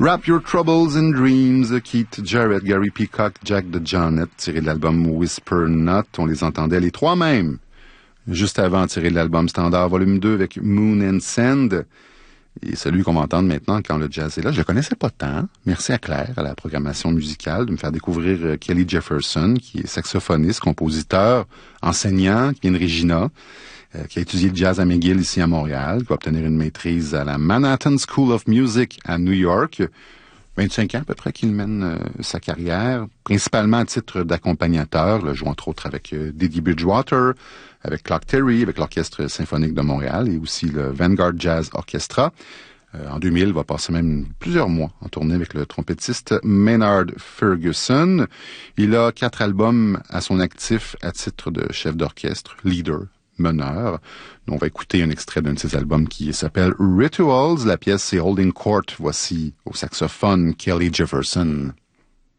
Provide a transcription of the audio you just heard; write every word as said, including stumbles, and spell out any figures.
Wrap Your Troubles in Dreams, Keith Jarrett, Gary Peacock, Jack DeJohnette, tiré de l'album Whisper Not. On les entendait les trois mêmes. Juste avant, tiré de l'album Standard Volume deux avec Moon and Sand. Et celui qu'on va entendre maintenant quand le jazz est là, je le connaissais pas tant. Merci à Claire, à la programmation musicale, de me faire découvrir Kelly Jefferson, qui est saxophoniste, compositeur, enseignant, qui vient de Regina, euh, qui a étudié le jazz à McGill ici à Montréal, qui va obtenir une maîtrise à la Manhattan School of Music à New York. vingt-cinq ans à peu près qu'il mène euh, sa carrière, principalement à titre d'accompagnateur, joue entre autres avec euh, Didi Bridgewater, avec Clark Terry, avec l'Orchestre symphonique de Montréal et aussi le Vanguard Jazz Orchestra. Euh, en deux mille, il va passer même plusieurs mois en tournée avec le trompettiste Maynard Ferguson. Il a quatre albums à son actif à titre de chef d'orchestre, leader, meneur. On va écouter un extrait d'un de ses albums qui s'appelle Rituals. La pièce c'est Holding Court. Voici au saxophone Kelly Jefferson.